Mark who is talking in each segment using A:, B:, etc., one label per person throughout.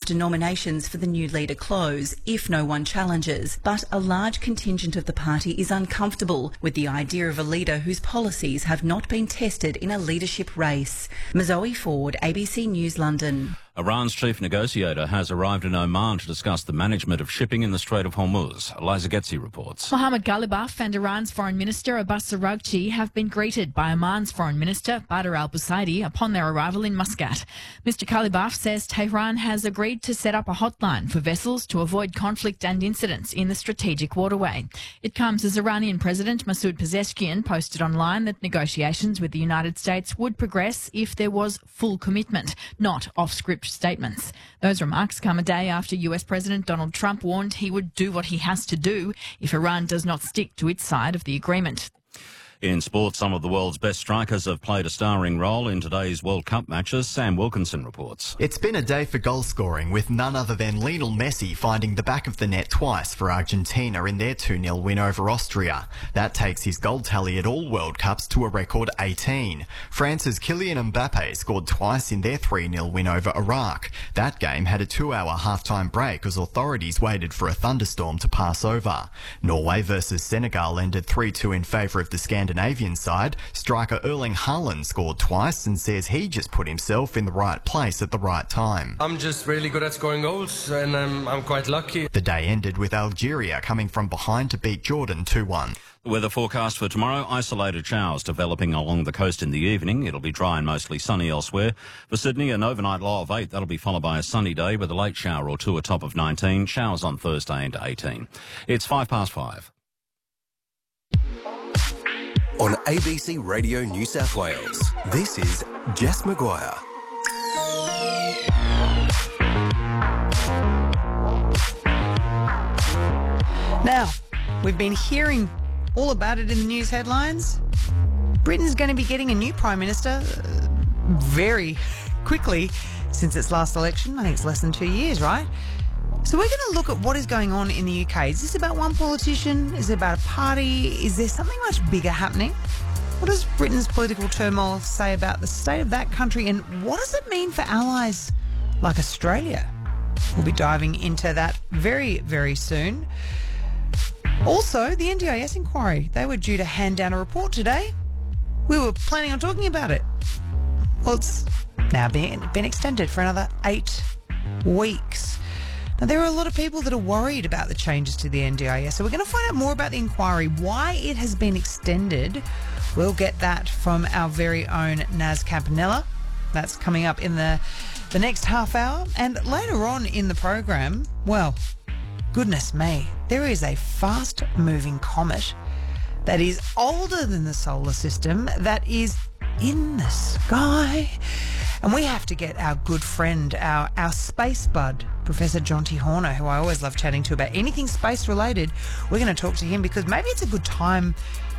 A: after nominations for the new leader close, if no one challenges. But a large contingent of the party is uncomfortable with the idea of a leader whose policies have not been tested in a leadership race. Mazoe Ford, ABC News, London.
B: Iran's chief negotiator has arrived in Oman to discuss the management of shipping in the Strait of Hormuz. Eliza Getzi reports.
C: Mohammad Ghalibaf and Iran's Foreign Minister Abbas Araghchi have been greeted by Oman's Foreign Minister Badr al-Busaidi upon their arrival in Muscat. Mr. Ghalibaf says Tehran has agreed to set up a hotline for vessels to avoid conflict and incidents in the strategic waterway. It comes as Iranian President Masoud Pezeshkian posted online that negotiations with the United States would progress if there was full commitment, not off-script statements. Those remarks come a day after US President Donald Trump warned he would do what he has to do if Iran does not stick to its side of the agreement.
B: In sport, some of the world's best strikers have played a starring role in today's World Cup matches. Sam Wilkinson reports.
D: It's been a day for goal scoring, with none other than Lionel Messi finding the back of the net twice for Argentina in their 2-0 win over Austria. That takes his goal tally at all World Cups to a record 18. France's Kylian Mbappe scored twice in their 3-0 win over Iraq. That game had a 2-hour half-time break as authorities waited for a thunderstorm to pass over. Norway versus Senegal ended 3-2 in favour of the Scandinavian side. Striker Erling Haaland scored twice and says he just put himself in the right place at the right time.
E: I'm just really good at scoring goals and I'm quite lucky.
D: The day ended with Algeria coming from behind to beat Jordan 2-1.
B: The weather forecast for tomorrow, isolated showers developing along the coast in the evening. It'll be dry and mostly sunny elsewhere. For Sydney, an overnight low of 8. That'll be followed by a sunny day with a late shower or two, a top of 19. Showers on Thursday into 18. It's 5:05.
F: On ABC Radio New South Wales, this is Jess Maguire.
G: Now, we've been hearing all about it in the news headlines. Britain's going to be getting a new Prime Minister very quickly since its last election. I think it's less than 2 years, right? So we're going to look at what is going on in the UK. Is this about one politician? Is it about a party? Is there something much bigger happening? What does Britain's political turmoil say about the state of that country, and what does it mean for allies like Australia? We'll be diving into that very, very soon. Also, the NDIS inquiry. They were due to hand down a report today. We were planning on talking about it. Well, it's now been extended for another 8 weeks. Now, there are a lot of people that are worried about the changes to the NDIS, so we're going to find out more about the inquiry, why it has been extended. We'll get that from our very own Naz Campanella. That's coming up in the next half hour. And later on in the program, well, goodness me, there is a fast-moving comet that is older than the solar system that is in the sky. And we have to get our good friend, our space bud, Professor Jonty Horner, who I always love chatting to about anything space-related. We're going to talk to him because maybe it's a good time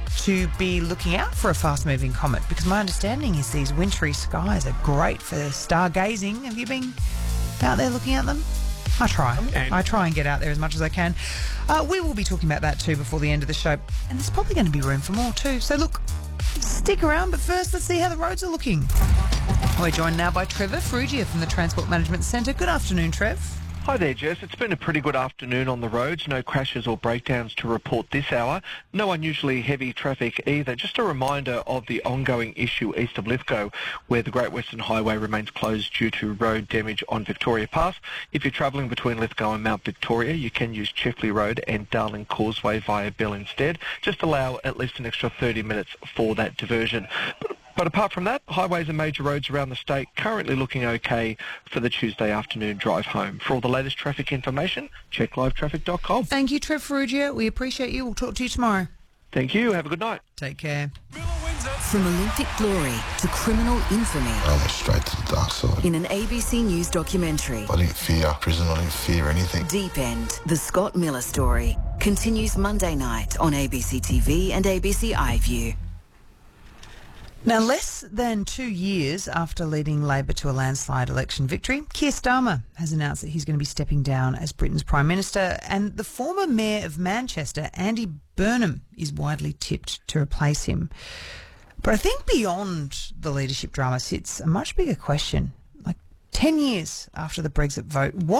G: to be looking out for a fast-moving comet, because my understanding is these wintry skies are great for stargazing. Have you been out there looking at them? I try and get out there as much as I can. We will be talking about that too before the end of the show, and there's probably going to be room for more too. So look, stick around, but first let's see how the roads are looking. We're joined now by Trevor Frugia from the Transport Management Centre. Good afternoon, Trev.
H: Hi there, Jess. It's been a pretty good afternoon on the roads. No crashes or breakdowns to report this hour. No unusually heavy traffic either. Just a reminder of the ongoing issue east of Lithgow, where the Great Western Highway remains closed due to road damage on Victoria Pass. If you're travelling between Lithgow and Mount Victoria, you can use Chifley Road and Darling Causeway via Bill instead. Just allow at least an extra 30 minutes for that diversion. But apart from that, highways and major roads around the state currently looking okay for the Tuesday afternoon drive home. For all the latest traffic information, check livetraffic.com.
G: Thank you, Trev Ferrugia. We appreciate you. We'll talk to you tomorrow.
H: Thank you. Have a good night.
G: Take care.
I: From Olympic glory to criminal infamy.
J: I went straight to the dark side.
I: In an ABC News documentary.
J: I didn't fear prison. I didn't fear anything.
I: Deep End, the Scott Miller story, continues Monday night on ABC TV and ABC iView.
G: Now, less than 2 years after leading Labor to a landslide election victory, Keir Starmer has announced that he's going to be stepping down as Britain's Prime Minister, and the former Mayor of Manchester, Andy Burnham, is widely tipped to replace him. But I think beyond the leadership drama sits a much bigger question. Like 10 years after the Brexit vote, what